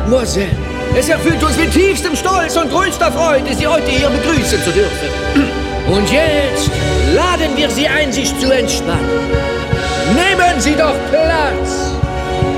Mademoiselle, es erfüllt uns mit tiefstem Stolz und größter Freude, Sie heute hier begrüßen zu dürfen. Und jetzt laden wir Sie ein, sich zu entspannen.